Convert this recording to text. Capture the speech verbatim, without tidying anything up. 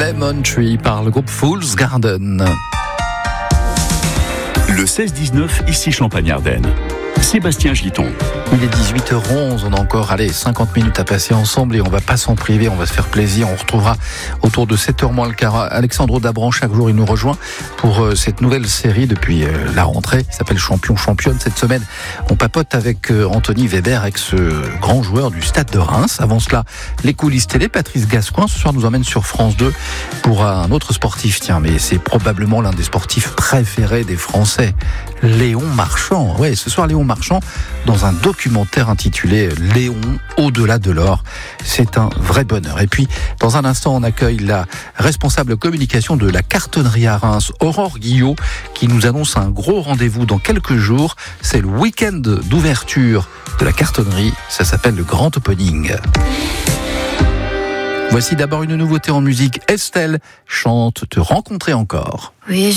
Lemon Tree par le groupe Fool's Garden. Le seize dix-neuf, ici Champagne-Ardenne. Sébastien Giton. Il est dix-huit heures onze, on a encore allez, cinquante minutes à passer ensemble et on va pas s'en priver, on va se faire plaisir. On retrouvera autour de sept heures moins le quart Alexandre Dabran. Chaque jour il nous rejoint pour euh, cette nouvelle série depuis euh, la rentrée qui s'appelle Champion Championne. Cette semaine on papote avec euh, Anthony Weber, ex-grand joueur du Stade de Reims. Avant cela, les coulisses télé. Patrice Gascoin ce soir nous emmène sur France deux pour un autre sportif, tiens, mais c'est probablement l'un des sportifs préférés des Français, Léon Marchand. Ouais, ce soir Léon Marchand dans un documentaire intitulé Léon au-delà de l'or. C'est un vrai bonheur. Et puis, dans un instant, on accueille la responsable communication de la cartonnerie à Reims, Aurore Guillot, qui nous annonce un gros rendez-vous dans quelques jours. C'est le week-end d'ouverture de la cartonnerie. Ça s'appelle le Grand Opening. Voici d'abord une nouveauté en musique. Estelle chante Te rencontrer encore. Oui,